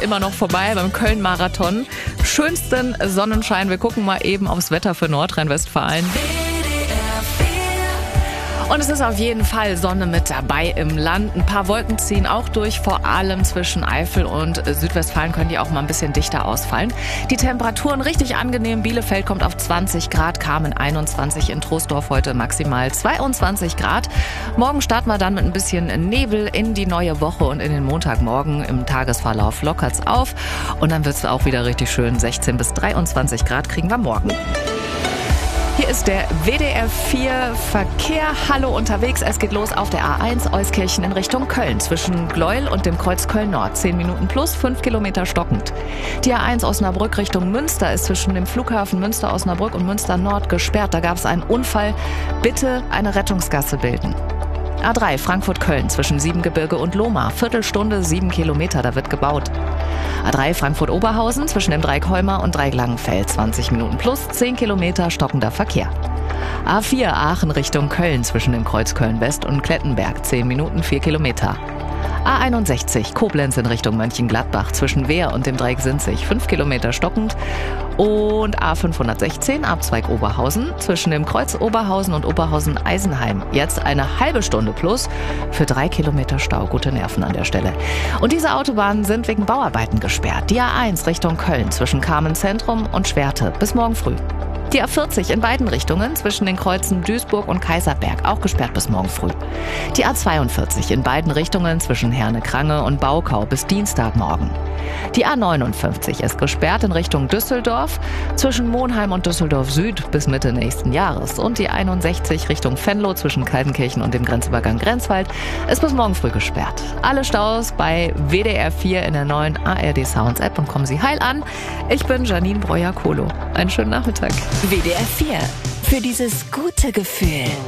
immer noch vorbei beim Köln-Marathon. Schönsten Sonnenschein. Wir gucken mal eben aufs Wetter für Nordrhein-Westfalen. Und es ist auf jeden Fall Sonne mit dabei im Land. Ein paar Wolken ziehen auch durch, vor allem zwischen Eifel und Südwestfalen können die auch mal ein bisschen dichter ausfallen. Die Temperaturen richtig angenehm. Bielefeld kommt auf 20 Grad, Kamen 21, in Troisdorf heute maximal 22 Grad. Morgen starten wir dann mit ein bisschen Nebel in die neue Woche und in den Montagmorgen im Tagesverlauf lockert's auf. Und dann wird's auch wieder richtig schön. 16 bis 23 Grad kriegen wir morgen. Hier ist der WDR 4 Verkehr. Hallo unterwegs. Es geht los auf der A1 Euskirchen in Richtung Köln. Zwischen Gleuel und dem Kreuz Köln-Nord. 10 Minuten plus, 5 Kilometer stockend. Die A1 Osnabrück Richtung Münster ist zwischen dem Flughafen Münster-Osnabrück und Münster-Nord gesperrt. Da gab es einen Unfall. Bitte eine Rettungsgasse bilden. A3 Frankfurt-Köln zwischen Siebengebirge und Lohmar. Viertelstunde, 7 Kilometer, da wird gebaut. A3 Frankfurt-Oberhausen zwischen dem Dreieck Heuma und Dreieck Langenfeld. 20 Minuten plus, 10 Kilometer, stockender Verkehr. A4 Aachen Richtung Köln zwischen dem Kreuz Köln-West und Klettenberg. 10 Minuten, 4 Kilometer. A61 Koblenz in Richtung Mönchengladbach zwischen Wehr und dem Dreieck Sinzig. 5 Kilometer stockend. Und A516 Abzweig Oberhausen zwischen dem Kreuz Oberhausen und Oberhausen-Eisenheim. Jetzt eine halbe Stunde plus für 3 Kilometer Stau. Gute Nerven an der Stelle. Und diese Autobahnen sind wegen Bauarbeiten gesperrt. Die A1 Richtung Köln zwischen Kamen-Zentrum und Schwerte bis morgen früh. Die A40 in beiden Richtungen zwischen den Kreuzen Duisburg und Kaiserberg, auch gesperrt bis morgen früh. Die A42 in beiden Richtungen zwischen Herne-Krange und Baukau bis Dienstagmorgen. Die A59 ist gesperrt in Richtung Düsseldorf zwischen Monheim und Düsseldorf Süd bis Mitte nächsten Jahres. Und die 61 Richtung Venlo zwischen Kaltenkirchen und dem Grenzübergang Grenzwald ist bis morgen früh gesperrt. Alle Staus bei WDR 4 in der neuen ARD Sounds App und kommen Sie heil an. Ich bin Janine Breuer-Kohlo. Einen schönen Nachmittag. WDR 4 für dieses gute Gefühl.